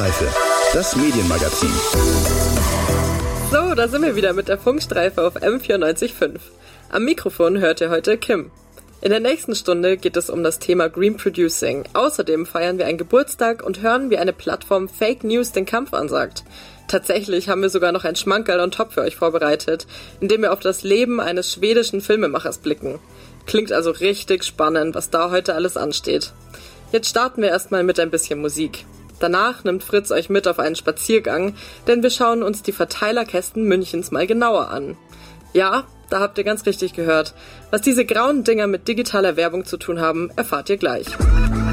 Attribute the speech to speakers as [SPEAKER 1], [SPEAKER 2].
[SPEAKER 1] Funkstreife, das Medienmagazin.
[SPEAKER 2] So, da sind wir wieder mit der Funkstreife auf M94.5. Am Mikrofon hört ihr heute Kim. In der nächsten Stunde geht es um das Thema Green Producing. Außerdem feiern wir einen Geburtstag und hören, wie eine Plattform Fake News den Kampf ansagt. Tatsächlich haben wir sogar noch ein Schmankerl on top für euch vorbereitet, in dem wir auf das Leben eines schwedischen Filmemachers blicken. Klingt also richtig spannend, was da heute alles ansteht. Jetzt starten wir erstmal mit ein bisschen Musik. Danach nimmt Fritz euch mit auf einen Spaziergang, denn wir schauen uns die Verteilerkästen Münchens mal genauer an. Ja, da habt ihr ganz richtig gehört. Was diese grauen Dinger mit digitaler Werbung zu tun haben, erfahrt ihr gleich.